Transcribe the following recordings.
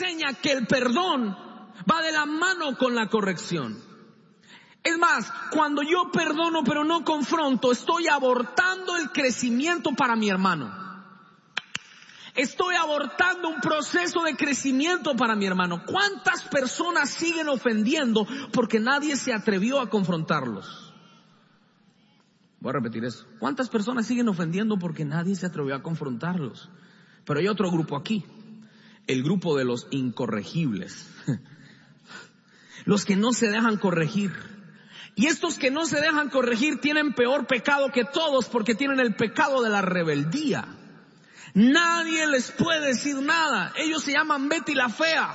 enseña que el perdón va de la mano con la corrección. Es más, cuando yo perdono pero no confronto, estoy abortando el crecimiento para mi hermano. Estoy abortando un proceso de crecimiento para mi hermano. ¿Cuántas personas siguen ofendiendo porque nadie se atrevió a confrontarlos? Voy a repetir eso. ¿Cuántas personas siguen ofendiendo porque nadie se atrevió a confrontarlos? Pero hay otro grupo aquí, el grupo de los incorregibles, los que no se dejan corregir. Y estos que no se dejan corregir tienen peor pecado que todos, porque tienen el pecado de la rebeldía. Nadie les puede decir nada. Ellos se llaman Betty la Fea.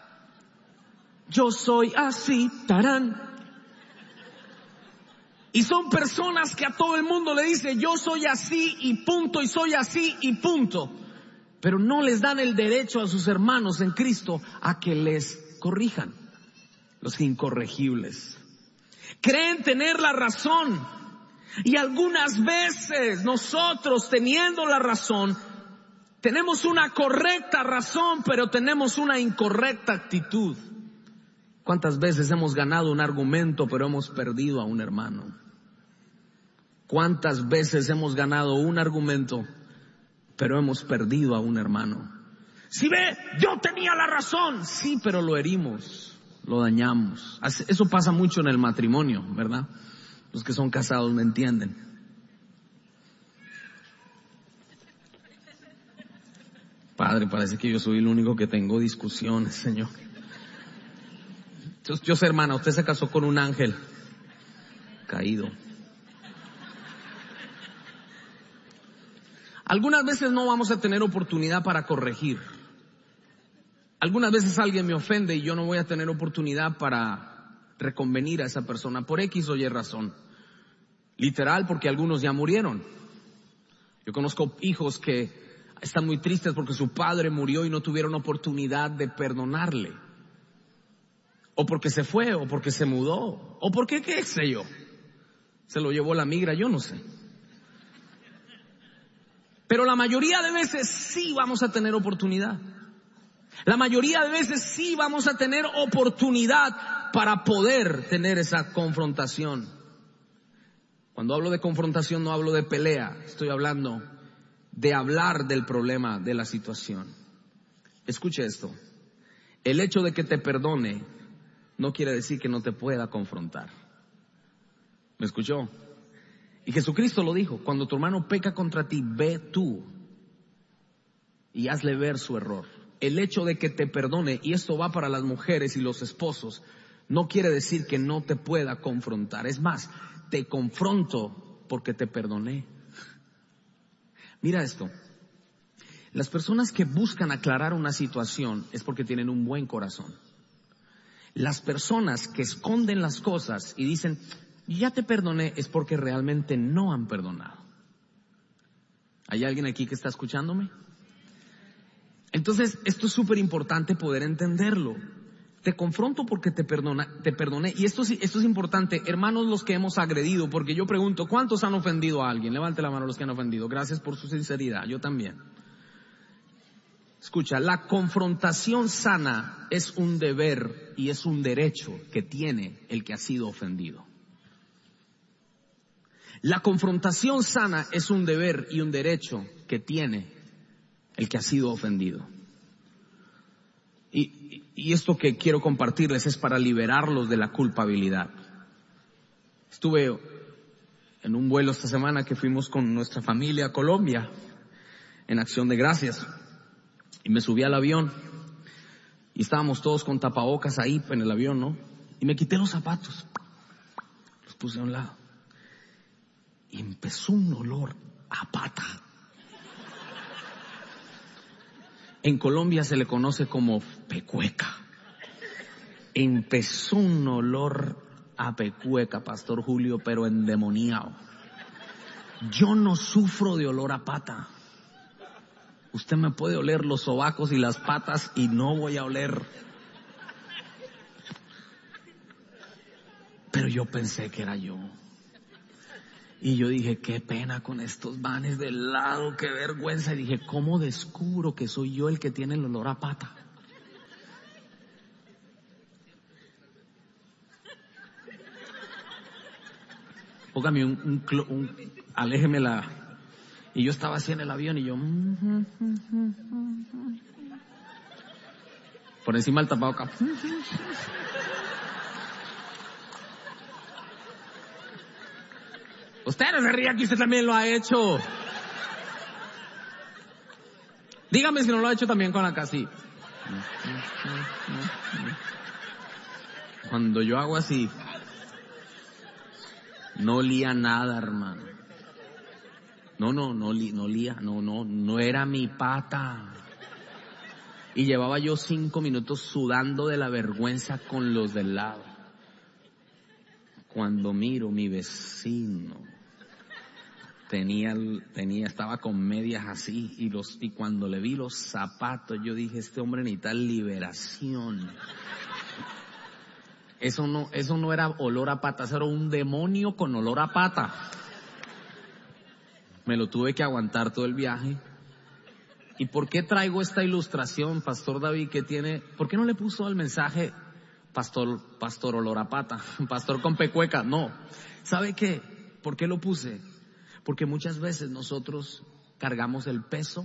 Yo soy así, tarán. Y son personas que a todo el mundo le dicen yo soy así y punto, y soy así y punto. Pero no les dan el derecho a sus hermanos en Cristo a que les corrijan. Los incorregibles creen tener la razón, y algunas veces nosotros, teniendo la razón, tenemos una correcta razón, pero tenemos una incorrecta actitud. ¿Cuántas veces hemos ganado un argumento pero hemos perdido a un hermano? ¿Cuántas veces hemos ganado un argumento pero hemos perdido a un hermano? Si ve, yo tenía la razón. Sí, pero lo herimos, lo dañamos. Eso pasa mucho en el matrimonio, ¿verdad? Los que son casados me entienden. Padre, parece que yo soy el único que tengo discusiones, Señor. Yo sé, hermana, usted se casó con un ángel caído. Algunas veces no vamos a tener oportunidad para corregir. Algunas veces alguien me ofende y yo no voy a tener oportunidad para reconvenir a esa persona por X o Y razón. Literal, porque algunos ya murieron. Yo conozco hijos que están muy tristes porque su padre murió y no tuvieron oportunidad de perdonarle. O porque se fue, o porque se mudó, o porque qué sé yo. Se lo llevó la migra, yo no sé. Pero la mayoría de veces sí vamos a tener oportunidad. La mayoría de veces sí vamos a tener oportunidad para poder tener esa confrontación. Cuando hablo de confrontación no hablo de pelea, estoy hablando de hablar del problema, de la situación. Escuche esto. El hecho de que te perdone no quiere decir que no te pueda confrontar. ¿Me escuchó? Y Jesucristo lo dijo: cuando tu hermano peca contra ti, ve tú y hazle ver su error. El hecho de que te perdone, y esto va para las mujeres y los esposos, no quiere decir que no te pueda confrontar. Es más, te confronto porque te perdoné. Mira esto. Las personas que buscan aclarar una situación es porque tienen un buen corazón. Las personas que esconden las cosas y dicen ya te perdoné es porque realmente no han perdonado. ¿Hay alguien aquí que está escuchándome? Entonces, esto es súper importante poder entenderlo. Te confronto porque te perdoné. Y esto es importante, hermanos, los que hemos agredido, porque yo pregunto, ¿cuántos han ofendido a alguien? Levante la mano los que han ofendido. Gracias por su sinceridad, yo también. Escucha, la confrontación sana es un deber y es un derecho que tiene el que ha sido ofendido. La confrontación sana es un deber y un derecho que tiene el que ha sido ofendido. Y esto que quiero compartirles es para liberarlos de la culpabilidad. Estuve en un vuelo esta semana que fuimos con nuestra familia a Colombia en Acción de Gracias. Y me subí al avión y estábamos todos con tapabocas ahí en el avión, ¿no? Y me quité los zapatos, los puse a un lado y empezó un olor a pata. En Colombia se le conoce como pecueca. Empezó un olor a pecueca, Pastor Julio, pero endemoniado. Yo no sufro de olor a pata. Usted me puede oler los sobacos y las patas y no voy a oler. Pero yo pensé que era yo. Y yo dije, qué pena con estos manes del lado, qué vergüenza. Y dije, ¿cómo descubro que soy yo el que tiene el olor a pata? Póngame aléjemela. Y yo estaba así en el avión y yo por encima del tapabocas. Usted no se ría, que usted también lo ha hecho. Dígame si no lo ha hecho también con la casi. Cuando yo hago así, no olía nada, hermano. No olía, no era mi pata. Y llevaba yo 5 minutos sudando de la vergüenza con los del lado. Cuando miro, mi vecino estaba con medias así, y cuando le vi los zapatos, yo dije, este hombre necesita liberación. Eso no era olor a pata, eso era un demonio con olor a pata. Me lo tuve que aguantar todo el viaje. ¿Y por qué traigo esta ilustración, Pastor David, que tiene? ¿Por qué no le puso al mensaje pastor olor a pata, pastor con pecueca? No. ¿Sabe qué? ¿Por qué lo puse? Porque muchas veces nosotros cargamos el peso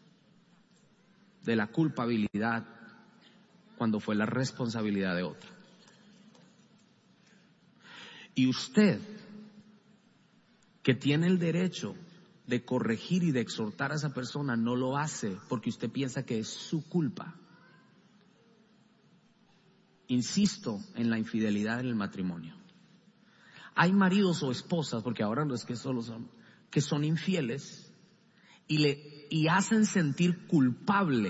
de la culpabilidad cuando fue la responsabilidad de otro. Y usted, que tiene el derecho de corregir y de exhortar a esa persona, no lo hace porque usted piensa que es su culpa. Insisto en la infidelidad en el matrimonio. Hay maridos o esposas, porque ahora no es que solo son, que son infieles y hacen sentir culpable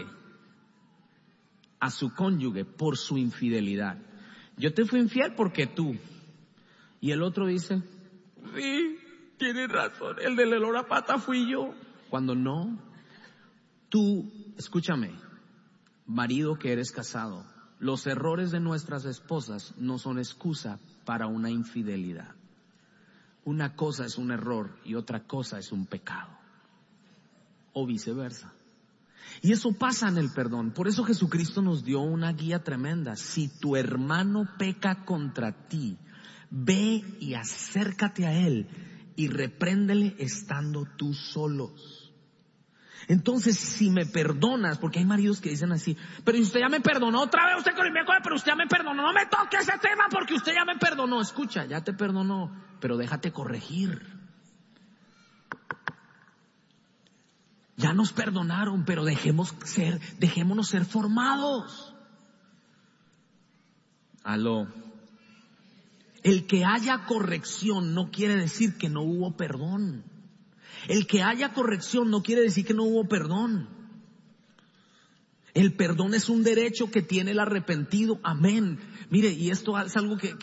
a su cónyuge por su infidelidad. Yo te fui infiel porque tú. Y el otro dice, sí, tienes razón, el del olor a pata fui yo. Cuando no, tú, escúchame, marido que eres casado, los errores de nuestras esposas no son excusa para una infidelidad. Una cosa es un error y otra cosa es un pecado. O viceversa. Y eso pasa en el perdón. Por eso Jesucristo nos dio una guía tremenda. Si tu hermano peca contra ti, ve y acércate a él y repréndele estando tú solos. Entonces, si me perdonas, porque hay maridos que dicen así, pero usted ya me perdonó otra vez, usted con el miércoles, pero usted ya me perdonó, no me toque ese tema porque usted ya me perdonó. Escucha, ya te perdonó, pero déjate corregir. Ya nos perdonaron, pero dejémonos ser formados. Aló. El que haya corrección no quiere decir que no hubo perdón. El que haya corrección no quiere decir que no hubo perdón. El perdón es un derecho que tiene el arrepentido. Amén. Mire, y esto es algo que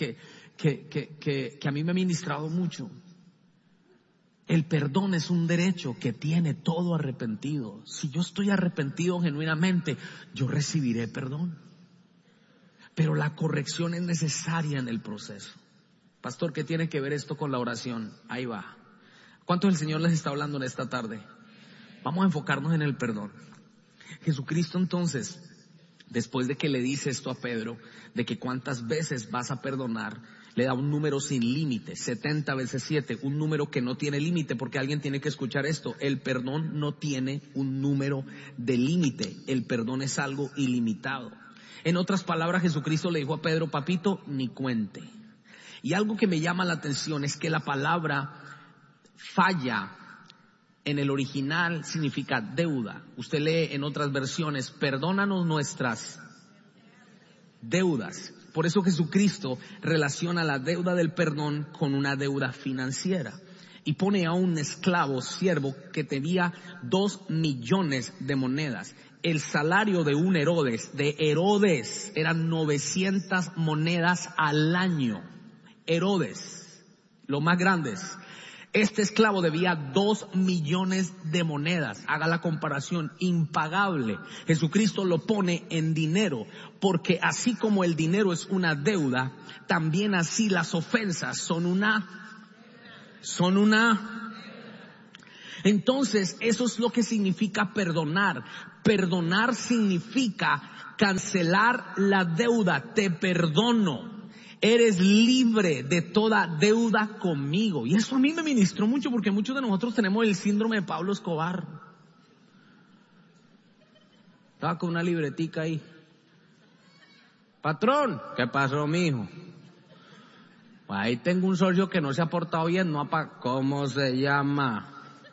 a mí me ha ministrado mucho. El perdón es un derecho que tiene todo arrepentido. Si yo estoy arrepentido genuinamente, yo recibiré perdón. Pero la corrección es necesaria en el proceso. Pastor, ¿qué tiene que ver esto con la oración? Ahí va. ¿Cuántos el Señor les está hablando en esta tarde? Vamos a enfocarnos en el perdón. Jesucristo entonces, después de que le dice esto a Pedro, de que cuántas veces vas a perdonar, le da un número sin límite, 70 veces 7, un número que no tiene límite, porque alguien tiene que escuchar esto. El perdón no tiene un número de límite, el perdón es algo ilimitado. En otras palabras, Jesucristo le dijo a Pedro, papito, ni cuente. Y algo que me llama la atención es que la palabra falla en el original significa deuda. Usted lee en otras versiones, perdónanos nuestras deudas. Por eso Jesucristo relaciona la deuda del perdón con una deuda financiera. Y pone a un esclavo, siervo, que debía 2 millones de monedas. El salario de un Herodes, eran 900 monedas al año. Herodes, los más grandes. Este esclavo debía 2 millones de monedas. Haga la comparación, impagable. Jesucristo lo pone en dinero, porque así como el dinero es una deuda, también así las ofensas son una. Entonces, eso es lo que significa perdonar. Perdonar significa cancelar la deuda. Te perdono. eres libre de toda deuda conmigo. Y eso a mí me ministró mucho porque muchos de nosotros tenemos el síndrome de Pablo Escobar. Estaba con una libretica ahí. Patrón, ¿qué pasó, mijo? Ahí tengo un socio que no se ha portado bien, no ¿cómo se llama?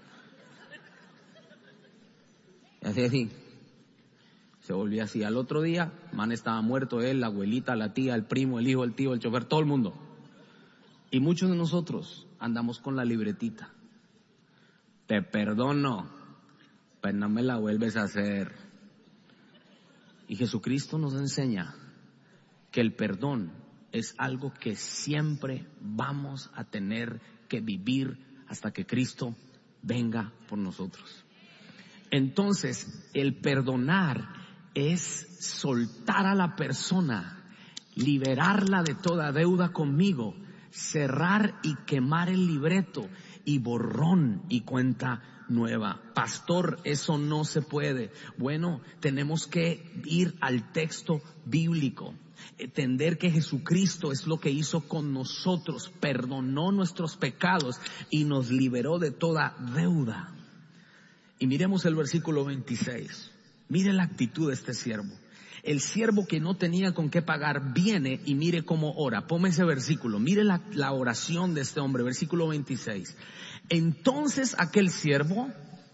Y así. Se volvía así. Al otro día, man estaba muerto, él, la abuelita, la tía, el primo, el hijo, el tío, el chofer, todo el mundo. Y muchos de nosotros andamos con la libretita. Te perdono, pues no me la vuelves a hacer. Y Jesucristo nos enseña que el perdón es algo que siempre vamos a tener que vivir hasta que Cristo venga por nosotros. Entonces, el perdonar es soltar a la persona, liberarla de toda deuda conmigo, cerrar y quemar el libreto y borrón y cuenta nueva. Pastor, eso no se puede. Bueno, tenemos que ir al texto bíblico, entender que Jesucristo es lo que hizo con nosotros, perdonó nuestros pecados y nos liberó de toda deuda. Y miremos el versículo 26. Mire la actitud de este siervo. El siervo que no tenía con qué pagar viene y mire cómo ora. Ponme ese versículo. Mire la oración de este hombre, versículo 26. Entonces aquel siervo,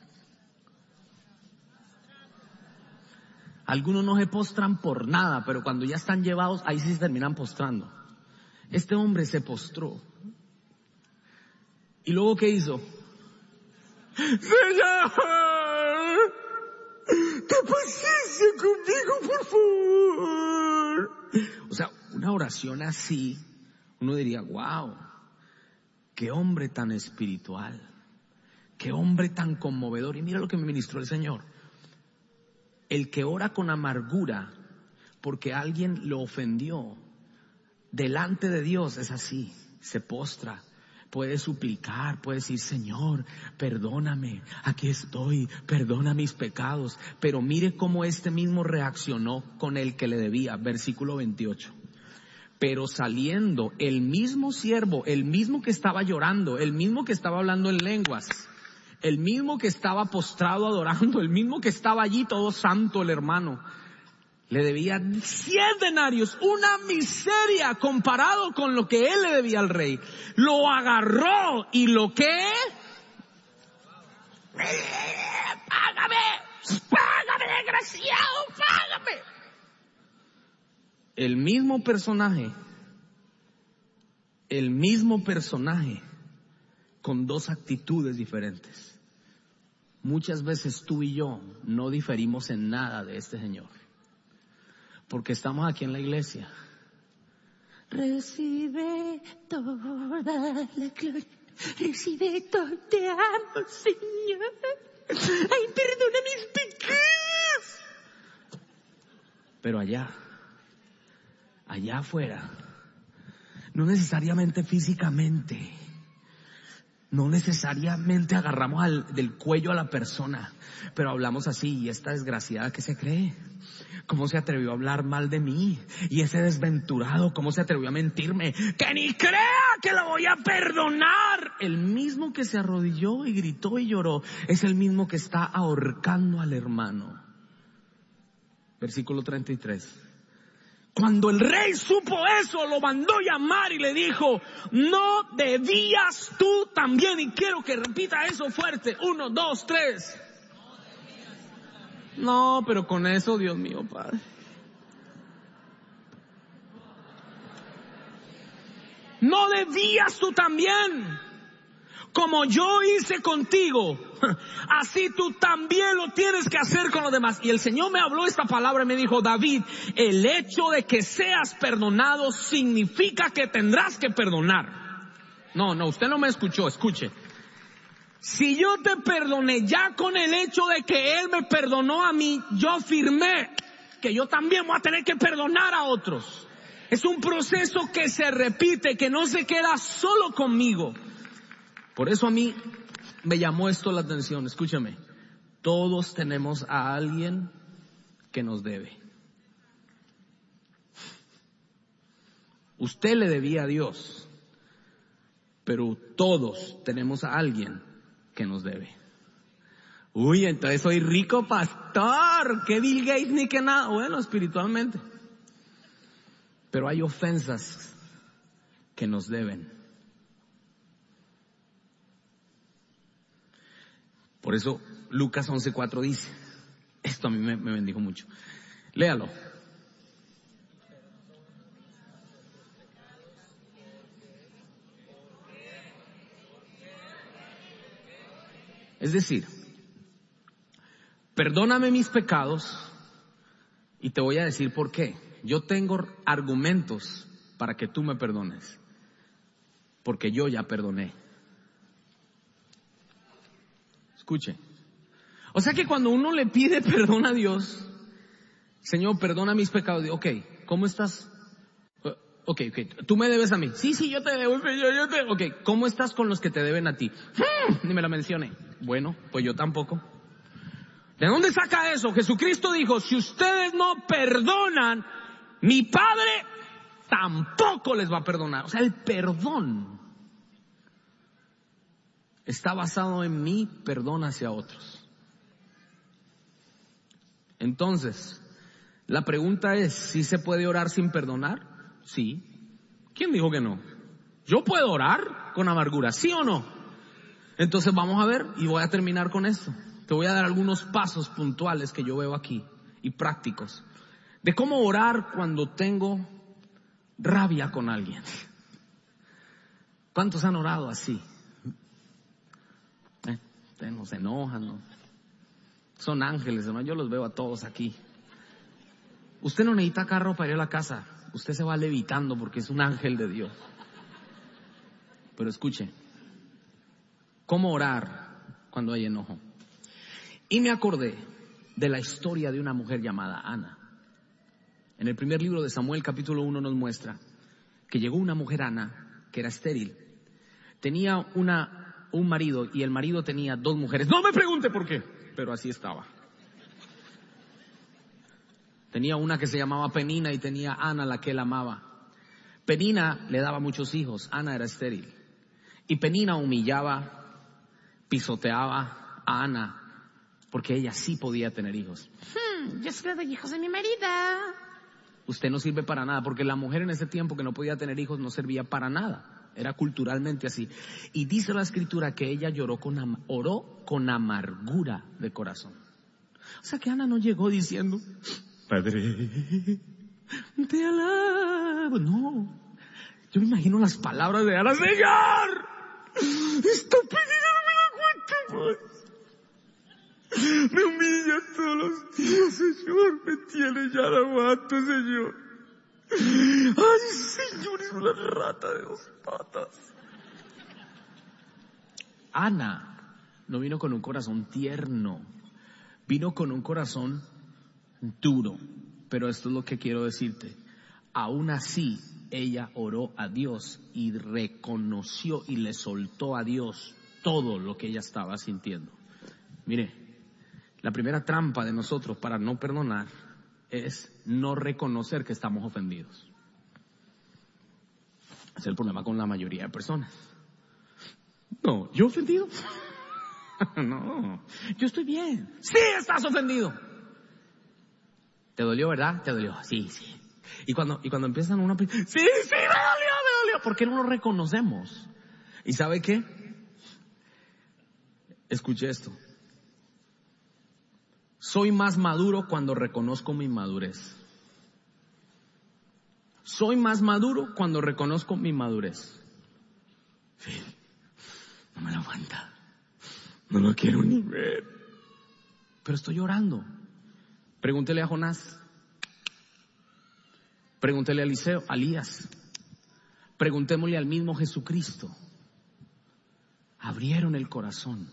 algunos no se postran por nada, pero cuando ya están llevados, ahí sí se terminan postrando. Este hombre se postró. ¿Y luego qué hizo? Señor, ten paciencia conmigo, por favor. O sea, una oración así, uno diría, wow, qué hombre tan espiritual, qué hombre tan conmovedor. Y mira lo que me ministró el Señor. El que ora con amargura porque alguien lo ofendió delante de Dios es así, se postra. Puede suplicar, puede decir, Señor, perdóname, aquí estoy, perdona mis pecados. Pero mire cómo este mismo reaccionó con el que le debía, versículo 28. Pero saliendo el mismo siervo, el mismo que estaba llorando, el mismo que estaba hablando en lenguas, el mismo que estaba postrado adorando, el mismo que estaba allí todo santo el hermano, le debía 100 denarios, una miseria comparado con lo que él le debía al rey. Lo agarró y lo que... ¡Págame! ¡Págame, desgraciado! ¡Págame! El mismo personaje con dos actitudes diferentes. Muchas veces tú y yo no diferimos en nada de este Señor. Porque estamos aquí en la iglesia. Recibe toda la gloria, recibe todo, te amo, Señor. Ay, perdona mis pecados. Pero allá afuera, no necesariamente físicamente, no necesariamente agarramos del cuello a la persona, pero hablamos así, y esta desgraciada que se cree, ¿cómo se atrevió a hablar mal de mí? Y ese desventurado, ¿cómo se atrevió a mentirme? ¡Que ni crea que lo voy a perdonar! El mismo que se arrodilló y gritó y lloró es el mismo que está ahorcando al hermano. Versículo 33. Cuando el rey supo eso, lo mandó llamar y le dijo, ¿no debías tú también? Y quiero que repita eso fuerte. 1, 2, 3. No, pero con eso, Dios mío, Padre. ¿No debías tú también? Como yo hice contigo, así tú también lo tienes que hacer con los demás. Y el Señor me habló esta palabra y me dijo, David, el hecho de que seas perdonado significa que tendrás que perdonar. No, usted no me escuchó, escuche. Si yo te perdoné ya con el hecho de que Él me perdonó a mí, yo firmé que yo también voy a tener que perdonar a otros. Es un proceso que se repite, que no se queda solo conmigo. Por eso a mí me llamó esto la atención. Escúchame, todos tenemos a alguien que nos debe. Usted le debía a Dios, pero todos tenemos a alguien que nos debe. Uy, entonces soy rico, pastor. ¿Qué Bill Gates ni que nada? Bueno, espiritualmente. Pero hay ofensas que nos deben. Por eso Lucas 11:4 dice, esto a mí me bendijo mucho. Léalo. Es decir, perdóname mis pecados y te voy a decir por qué. Yo tengo argumentos para que tú me perdones, porque yo ya perdoné. Escuche. O sea que cuando uno le pide perdón a Dios, Señor, perdona mis pecados. Digo, ok, ¿cómo estás? Ok, tú me debes a mí. Sí, yo te debo, Señor, Ok, ¿cómo estás con los que te deben a ti? Ni me la mencioné. Bueno, pues yo tampoco. ¿De dónde saca eso? Jesucristo dijo, si ustedes no perdonan, mi Padre tampoco les va a perdonar. O sea, el perdón está basado en mi perdón hacia otros. Entonces, la pregunta es, ¿sí se puede orar sin perdonar? Sí. ¿Quién dijo que no? Yo puedo orar con amargura, ¿sí o no? Entonces vamos a ver y voy a terminar con esto. Te voy a dar algunos pasos puntuales que yo veo aquí y prácticos de cómo orar cuando tengo rabia con alguien. ¿Cuántos han orado así? Ustedes no se enojan, ¿no? Son ángeles, ¿no? Yo los veo a todos aquí. Usted no necesita carro para ir a la casa. Usted se va levitando porque es un ángel de Dios. Pero escuche, ¿cómo orar cuando hay enojo? Y me acordé de la historia de una mujer llamada Ana. En el primer libro de Samuel, capítulo 1, nos muestra que llegó una mujer, Ana, que era estéril. Tenía un marido y el marido tenía 2 mujeres. No me pregunte por qué, pero así estaba. Tenía una que se llamaba Penina y tenía Ana, la que él amaba. Penina le daba muchos hijos, Ana era estéril. Y Penina humillaba, pisoteaba a Ana, porque ella sí podía tener hijos. Yo solo doy hijos a mi marido. Usted no sirve para nada, porque la mujer en ese tiempo que no podía tener hijos no servía para nada. Era culturalmente así. Y dice la escritura que ella oró con amargura de corazón. O sea que Ana no llegó diciendo, Padre, te alabo. No. Yo me imagino las palabras de Ana, Señor, esta pedida no me la cuento más. Me humilla todos los días, Señor, me tiene ya la aguanto, Señor. Ay, Señor, es una rata de 2 patas. Ana no vino con un corazón tierno, vino con un corazón duro. Pero esto es lo que quiero decirte. Aún así, ella oró a Dios y reconoció y le soltó a Dios todo lo que ella estaba sintiendo. Mire, la primera trampa de nosotros para no perdonar es no reconocer que estamos ofendidos. Ese es el problema con la mayoría de personas. No, ¿yo ofendido? No, yo estoy bien. Sí, estás ofendido. ¿Te dolió, verdad? Te dolió, sí. Y cuando empiezan una... Sí, me dolió. ¿Por qué no lo reconocemos? ¿Y sabe qué? Escuche esto. Soy más maduro cuando reconozco mi inmadurez. Soy más maduro cuando reconozco mi madurez. Sí, no me lo aguanta. No lo quiero ni ver. Pero estoy llorando. Pregúntele a Jonás. Pregúntele a Eliseo, a Elías. Preguntémosle al mismo Jesucristo. Abrieron el corazón.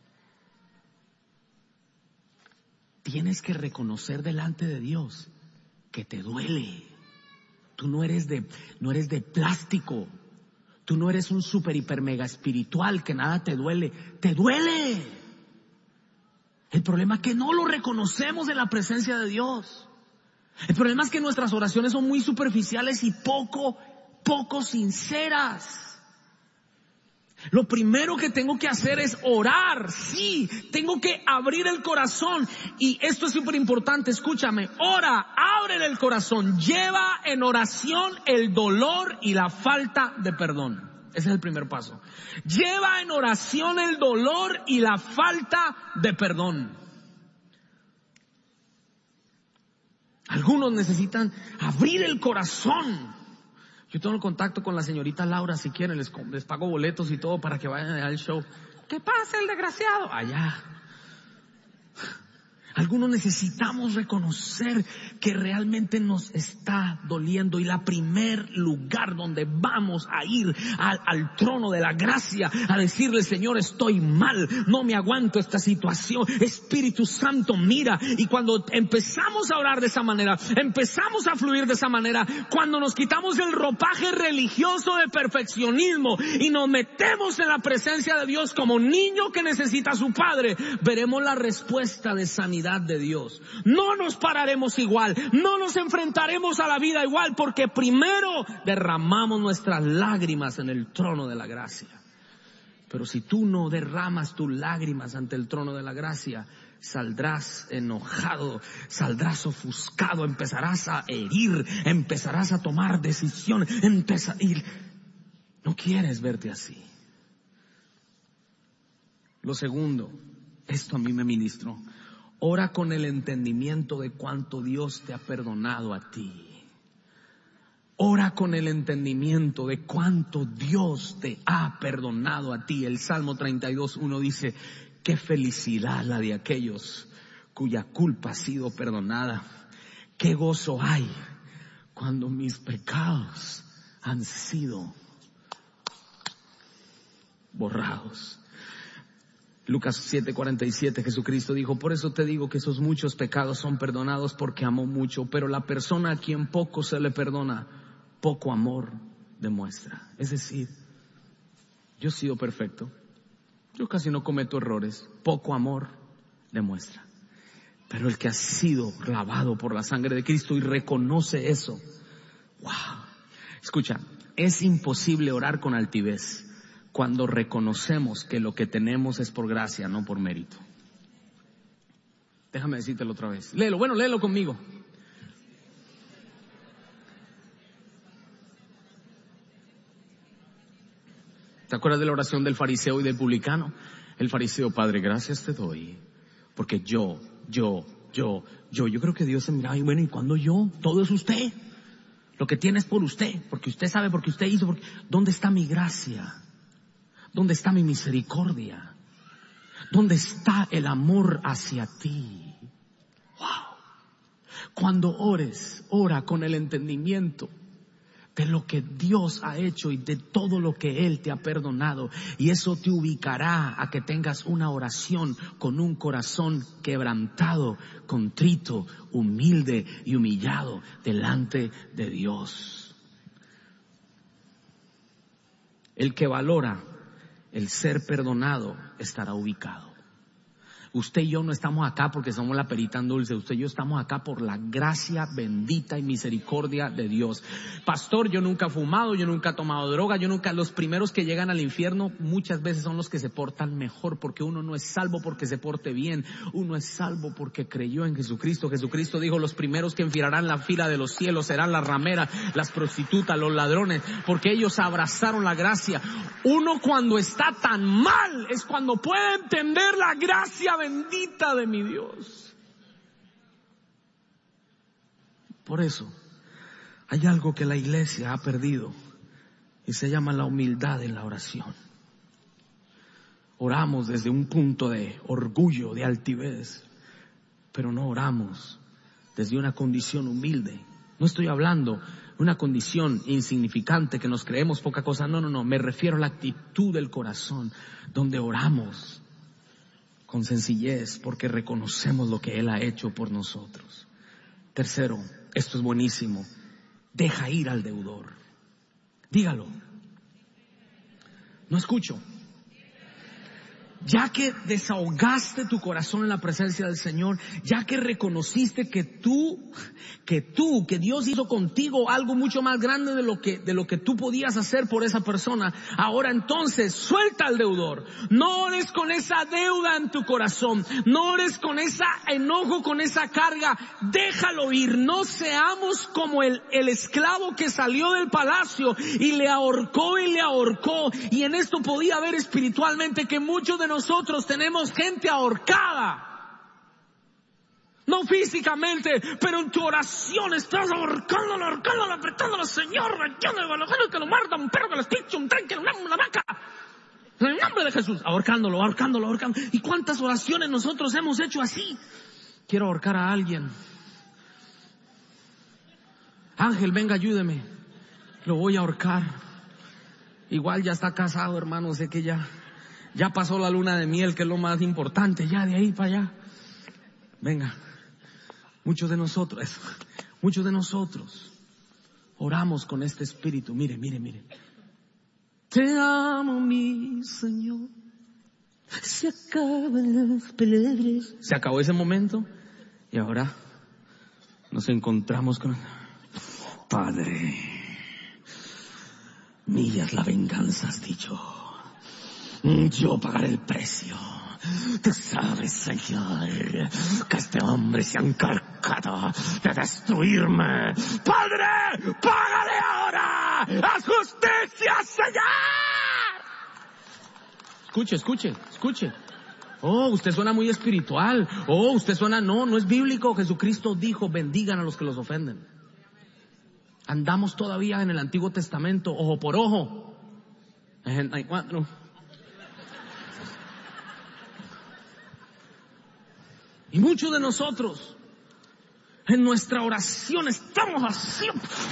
Tienes que reconocer delante de Dios que te duele. Tú no eres de plástico. Tú no eres un super hiper mega espiritual que nada te duele. ¡Te duele! El problema es que no lo reconocemos en la presencia de Dios. El problema es que nuestras oraciones son muy superficiales y poco poco sinceras. Lo primero que tengo que hacer es orar. Sí, tengo que abrir el corazón. Y esto es súper importante, escúchame. Ora, ábrele el corazón. Lleva en oración el dolor y la falta de perdón. Ese es el primer paso. Lleva en oración el dolor y la falta de perdón. Algunos necesitan abrir el corazón. Yo tengo el contacto con la señorita Laura, si quieren, les pago boletos y todo para que vayan al show. ¿Qué pasa, el desgraciado? Allá. Algunos necesitamos reconocer que realmente nos está doliendo, y la primer lugar donde vamos a ir al trono de la gracia a decirle: Señor, estoy mal, no me aguanto esta situación, Espíritu Santo, mira. Y cuando empezamos a orar de esa manera, empezamos a fluir de esa manera, cuando nos quitamos el ropaje religioso de perfeccionismo y nos metemos en la presencia de Dios como niño que necesita a su padre, veremos la respuesta de sanidad de Dios. No nos pararemos igual, no nos enfrentaremos a la vida igual, porque primero derramamos nuestras lágrimas en el trono de la gracia. Pero si tú no derramas tus lágrimas ante el trono de la gracia, saldrás enojado, saldrás ofuscado, empezarás a herir, empezarás a tomar decisiones, no quieres verte así. Lo segundo, esto a mí me ministró. Ora con el entendimiento de cuánto Dios te ha perdonado a ti. Ora con el entendimiento de cuánto Dios te ha perdonado a ti. El Salmo 32:1 dice: qué felicidad la de aquellos cuya culpa ha sido perdonada. Qué gozo hay cuando mis pecados han sido borrados. Lucas 7:47, Jesucristo dijo: por eso te digo que esos muchos pecados son perdonados porque amó mucho, pero la persona a quien poco se le perdona, poco amor demuestra. Es decir, yo he sido perfecto, yo casi no cometo errores, poco amor demuestra. Pero el que ha sido lavado por la sangre de Cristo y reconoce eso, wow. Escucha, es imposible orar con altivez cuando reconocemos que lo que tenemos es por gracia, no por mérito. Déjame decírtelo otra vez. Léelo conmigo. ¿Te acuerdas de la oración del fariseo y del publicano? El fariseo: Padre, gracias te doy, porque yo creo que Dios se mira, y bueno, ¿y cuándo yo? Todo es usted. Lo que tiene es por usted, porque usted sabe, porque usted hizo. ¿Dónde está mi gracia? ¿Dónde está mi misericordia? ¿Dónde está el amor hacia ti? Wow. Cuando ores, ora con el entendimiento de lo que Dios ha hecho y de todo lo que Él te ha perdonado. Y eso te ubicará a que tengas una oración con un corazón quebrantado, contrito, humilde y humillado delante de Dios. El que valora el ser perdonado estará ubicado. Usted y yo no estamos acá porque somos la perita en dulce. Usted y yo estamos acá por la gracia bendita y misericordia de Dios. Pastor, yo nunca he fumado, yo nunca he tomado droga, los primeros que llegan al infierno muchas veces son los que se portan mejor, porque uno no es salvo porque se porte bien, uno es salvo porque creyó en Jesucristo. Jesucristo dijo: los primeros que enfriarán la fila de los cielos serán las rameras, las prostitutas, los ladrones, porque ellos abrazaron la gracia. Uno cuando está tan mal es cuando puede entender la gracia bendita de mi Dios. Por eso hay algo que la iglesia ha perdido y se llama la humildad en la oración. Oramos desde un punto de orgullo, de altivez, pero no oramos desde una condición humilde. No estoy hablando de una condición insignificante que nos creemos poca cosa, no, me refiero a la actitud del corazón, donde oramos con sencillez porque reconocemos lo que Él ha hecho por nosotros. Tercero, esto es buenísimo: deja ir al deudor. Dígalo. No escucho. ya que desahogaste tu corazón en la presencia del Señor, ya que reconociste que Dios hizo contigo algo mucho más grande de lo que tú podías hacer por esa persona, ahora entonces suelta al deudor. No ores con esa deuda en tu corazón, no ores con ese enojo, con esa carga, déjalo ir. No seamos como el esclavo que salió del palacio y le ahorcó, y en esto podía ver espiritualmente que muchos de nosotros tenemos gente ahorcada. No físicamente, pero en tu oración estás ahorcándolo, apretándolo, Señor, que lo muerda un perro, que lo espiche, un tren, que una vaca. En el nombre de Jesús, ahorcándolo. ¿Y cuántas oraciones nosotros hemos hecho así? Quiero ahorcar a alguien. Ángel, venga, ayúdeme. Lo voy a ahorcar. Igual ya está casado, hermano, sé que ya pasó la luna de miel, que es lo más importante, ya de ahí para allá. Venga, muchos de nosotros oramos con este espíritu. Mire. Te amo, mi Señor. Se acaban las peleas. Se acabó ese momento y ahora nos encontramos con Padre. Mía es la venganza, has dicho. Yo pagaré el precio. Tú sabes, Señor, que este hombre se ha encargado de destruirme. Padre, págale ahora. ¡Haz justicia, Señor! Escuche. Oh, usted suena muy espiritual. Oh, usted suena, no es bíblico. Jesucristo dijo, bendigan a los que los ofenden. Andamos todavía en el Antiguo Testamento, ojo por ojo. Y muchos de nosotros en nuestra oración estamos así.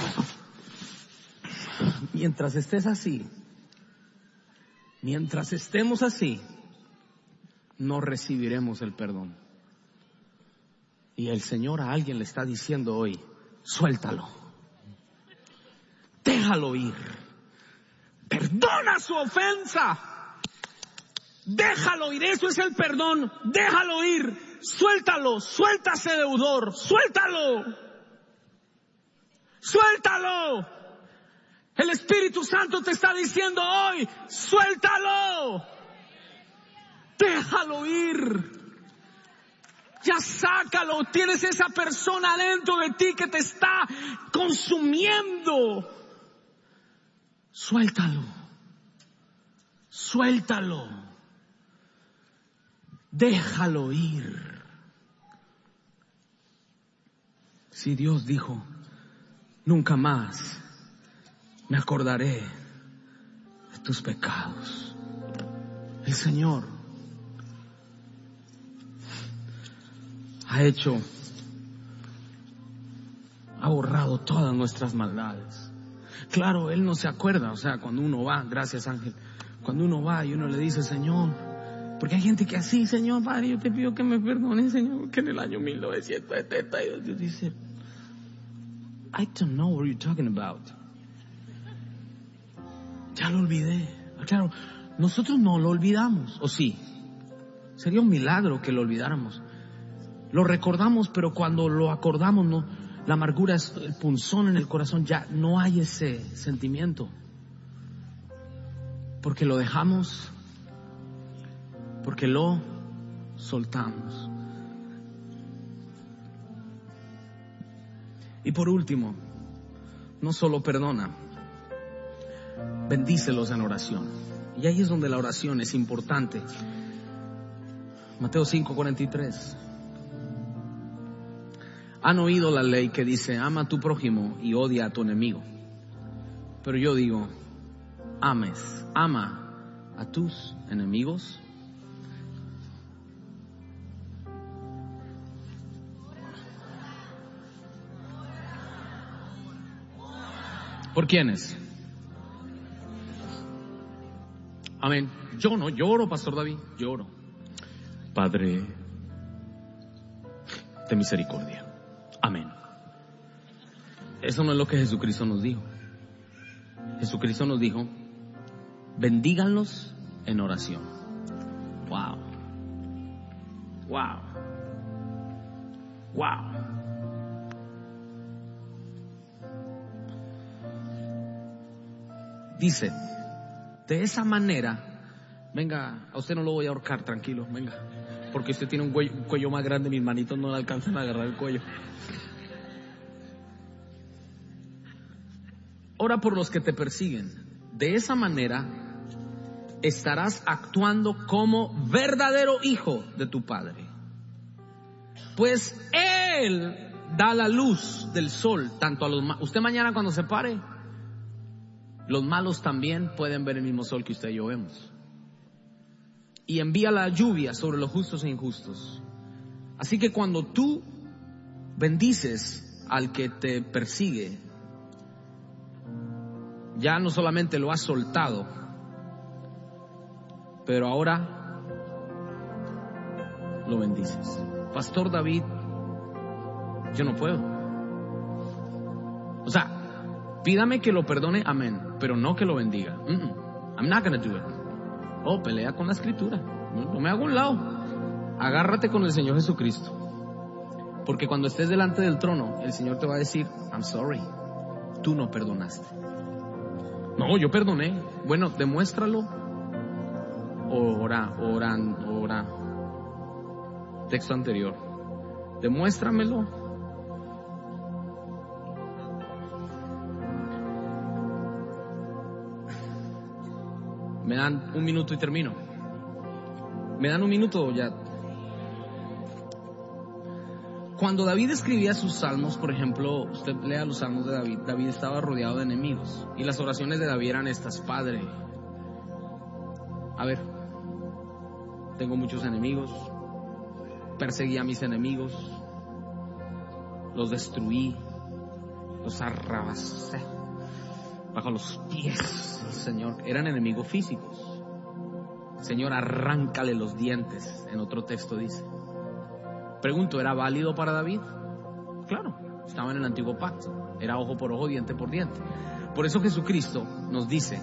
Mientras estemos así, no recibiremos el perdón. Y el Señor a alguien le está diciendo hoy, suéltalo, déjalo ir, perdona su ofensa, déjalo ir. Eso es el perdón, déjalo ir. Suéltalo, suelta ese deudor, suéltalo. El Espíritu Santo te está diciendo hoy, suéltalo, déjalo ir. Ya sácalo, tienes esa persona dentro de ti que te está consumiendo. Suéltalo, déjalo ir. Si Dios dijo, nunca más me acordaré de tus pecados. El Señor ha borrado todas nuestras maldades. Claro, Él no se acuerda, o sea, cuando uno va, gracias Ángel, cuando uno va y uno le dice, Señor, porque hay gente que así, Señor, Padre, yo te pido que me perdones, Señor, que en el año 1972 Dios dice, I don't know what you're talking about. Ya lo olvidé. Claro, nosotros no lo olvidamos, ¿o sí? Sería un milagro que lo olvidáramos. Lo recordamos, pero cuando lo acordamos, no, la amargura es el punzón en el corazón, ya no hay ese sentimiento. Porque lo dejamos, porque lo soltamos. Y por último, no solo perdona, bendícelos en oración. Y ahí es donde la oración es importante. Mateo 5:43. Han oído la ley que dice, ama a tu prójimo y odia a tu enemigo. Pero yo digo, ama a tus enemigos. ¿Por quiénes? Amén. Yo no lloro, Pastor David, lloro. Padre de misericordia. Amén. Eso no es lo que Jesucristo nos dijo. Jesucristo nos dijo, bendíganlos en oración. Wow. Wow. Wow. Dice, de esa manera, venga, a usted no lo voy a ahorcar, tranquilo, venga, porque usted tiene un cuello más grande, mis manitos no le alcanzan a agarrar el cuello. Ora por los que te persiguen. De esa manera estarás actuando como verdadero hijo de tu Padre. Pues Él da la luz del sol tanto a los malos. Usted mañana cuando se pare, los malos también pueden ver el mismo sol que usted y yo vemos. Y envía la lluvia sobre los justos e injustos. Así que cuando tú bendices al que te persigue, ya no solamente lo has soltado, pero ahora lo bendices. Pastor David, yo no puedo. O sea, pídame que lo perdone, amén, pero no que lo bendiga. I'm not gonna do it. Oh, pelea con la escritura. No me hago un lado. Agárrate con el Señor Jesucristo. Porque cuando estés delante del trono, el Señor te va a decir, I'm sorry, tú no perdonaste. No, yo perdoné. Bueno, demuéstralo. Ora. Texto anterior. Demuéstramelo. Me dan un minuto y termino. Me dan un minuto ya. Cuando David escribía sus salmos, por ejemplo, usted lea los salmos de David, David estaba rodeado de enemigos. Y las oraciones de David eran estas: Padre, a ver, tengo muchos enemigos, perseguí a mis enemigos, los destruí, los arrabasé bajo los pies, Señor. Eran enemigos físicos. Señor, arráncale los dientes, en otro texto dice. Pregunto, ¿era válido para David? Claro, estaba en el antiguo pacto. Era ojo por ojo, diente por diente. Por eso Jesucristo nos dice,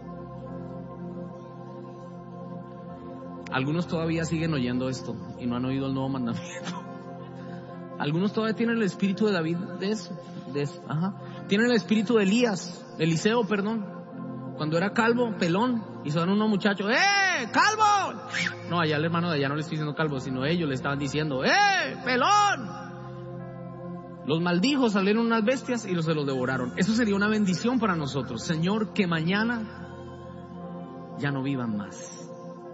algunos todavía siguen oyendo esto y no han oído el nuevo mandamiento. Algunos todavía tienen el espíritu de David de eso. Tienen el espíritu de Eliseo, cuando era calvo, pelón, y son unos muchachos, calvo. No, allá el hermano de allá no le estoy diciendo calvo, sino ellos le estaban diciendo, pelón. Los maldijo, salieron unas bestias y se los devoraron. Eso sería una bendición para nosotros. Señor, que mañana ya no vivan más.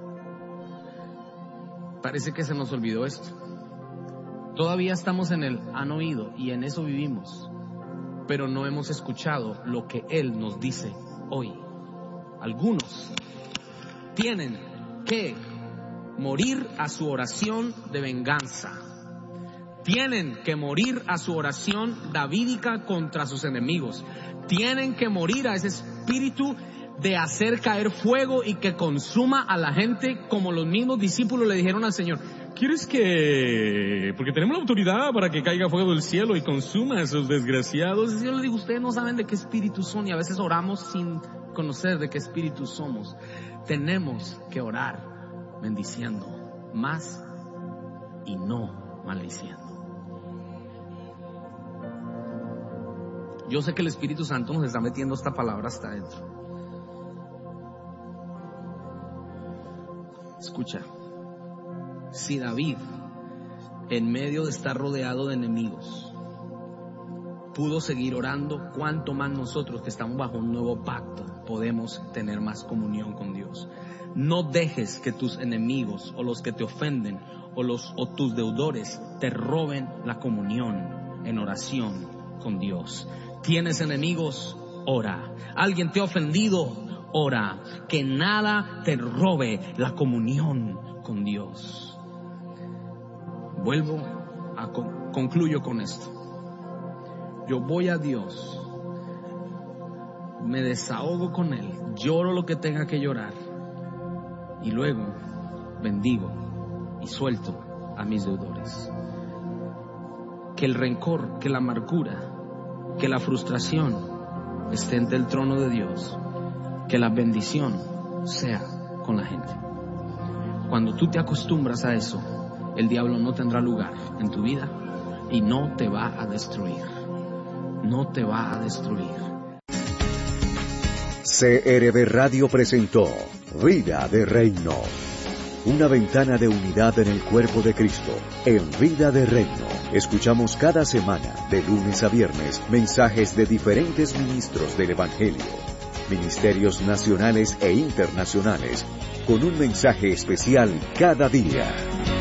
Parece que se nos olvidó esto. Todavía estamos en el han oído y en eso vivimos, pero no hemos escuchado lo que Él nos dice hoy. Algunos tienen que morir a su oración de venganza. Tienen que morir a su oración davídica contra sus enemigos. Tienen que morir a ese espíritu de hacer caer fuego y que consuma a la gente, como los mismos discípulos le dijeron al Señor: ¿quieres que...? Porque tenemos la autoridad para que caiga fuego del cielo y consuma a esos desgraciados. Y yo les digo, ustedes no saben de qué espíritu son y a veces oramos sin conocer de qué espíritu somos. Tenemos que orar bendiciendo más y no maldiciendo. Yo sé que el Espíritu Santo nos está metiendo esta palabra hasta adentro. Escucha, si David, en medio de estar rodeado de enemigos, pudo seguir orando, ¿cuánto más nosotros que estamos bajo un nuevo pacto podemos tener más comunión con Dios? No dejes que tus enemigos o los que te ofenden o tus deudores te roben la comunión en oración con Dios. ¿Tienes enemigos? Ora. ¿Alguien te ha ofendido? Ora. Que nada te robe la comunión con Dios. Concluyo con esto. Yo voy a Dios, me desahogo con Él, lloro lo que tenga que llorar y luego bendigo y suelto a mis deudores. Que el rencor, que la amargura, que la frustración esté ante el trono de Dios, que la bendición sea con la gente. Cuando tú te acostumbras a eso, el diablo no tendrá lugar en tu vida y no te va a destruir. No te va a destruir. CRB Radio presentó Vida de Reino. Una ventana de unidad en el cuerpo de Cristo. En Vida de Reino, escuchamos cada semana, de lunes a viernes, mensajes de diferentes ministros del Evangelio. Ministerios nacionales e internacionales, con un mensaje especial cada día.